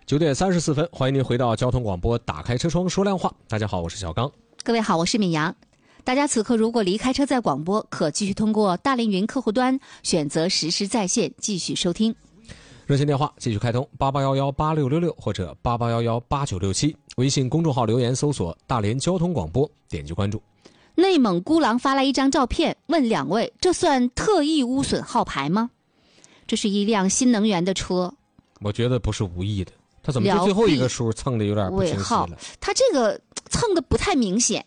9点34分，欢迎您回到交通广播，打开车窗说亮话。大家好，我是小刚。 各位好，我是闵阳。大家此刻如果离开车载广播，可继续通过大凌云客户端选择实时在线继续收听。 热线电话继续开通88118666或者88118967，微信公众号留言搜索大连交通广播，点击关注。 内蒙孤狼发来一张照片，问两位，这算特意污损号牌吗？这是一辆新能源的车， 我觉得不是无意的，他怎么就最后一个数蹭的有点不清晰了？ 他这个蹭的不太明显。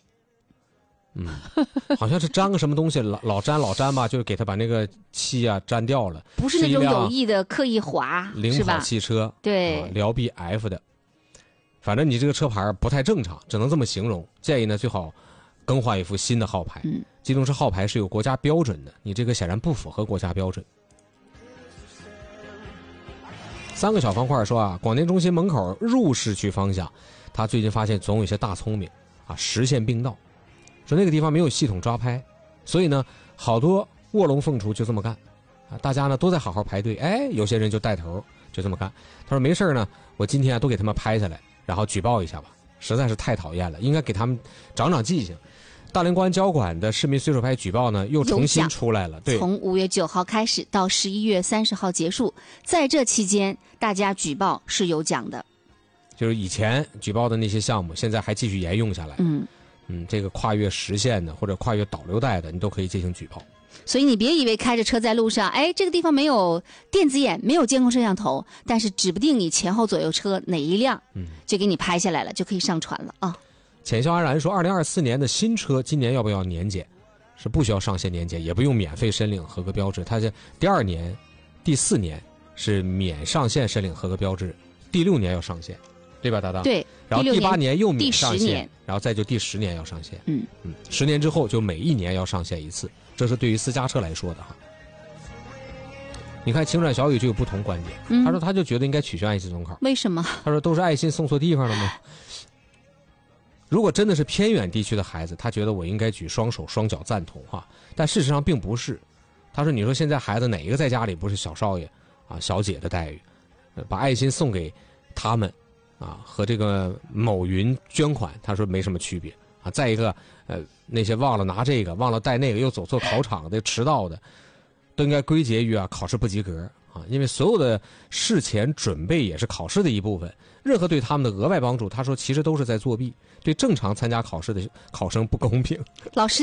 好像是粘个什么东西，老粘吧，就是给他把那个漆啊粘掉了。 不是那种有意的刻意划， 领跑汽车， 对， 辽 BF 的。反正你这个车牌不太正常，只能这么形容。建议呢，最好更换一副新的号牌。机动车号牌是有国家标准的，你这个显然不符合国家标准。3个小方块说啊，广电中心门口入市区方向，他最近发现总有一些大聪明啊，实线并道。说那个地方没有系统抓拍，所以呢，好多卧龙凤雏就这么干，啊，大家呢都在好好排队，哎，有些人就带头就这么干。他说没事呢，我今天都给他们拍下来，然后举报一下吧，实在是太讨厌了，应该给他们长记性。大连公安交管的市民随手拍举报呢，又重新出来了，对， 从5月9号开始到11月30号结束，在这期间大家举报是有奖的， 就是以前举报的那些项目，现在还继续沿用下来。这个跨越实线的或者跨越导流带的，你都可以进行举报。 所以你别以为开着车在路上，哎，这个地方没有电子眼，没有监控摄像头，但是指不定你前后左右车哪一辆，就给你拍下来了，就可以上传了啊。 浅笑安然说，2024年的新车今年要不要年检？是不需要上线年检，也不用免费申领合格标志。它是第2年、第4年是免上线申领合格标志，第6年要上线。对吧，搭档？ 对， 然后第8年又免上线， 第10年， 然后再就第10年要上线。10年之后就每1年要上线一次，这是对于私家车来说的哈。你看青转小雨就有不同观点，他说他就觉得应该取消爱心送口。 为什么？ 他说都是爱心送错地方了吗？如果真的是偏远地区的孩子，他觉得我应该举双手双脚赞同哈，但事实上并不是。他说你说现在孩子哪一个在家里不是小少爷啊小姐的待遇，把爱心送给他们。和这个某云捐款，他说没什么区别啊。再一个，那些忘了拿这个、忘了带那个、又走错考场的、迟到的，都应该归结于考试不及格啊。因为所有的事前准备也是考试的一部分，任何对他们的额外帮助，他说其实都是在作弊，对正常参加考试的考生不公平。 老师。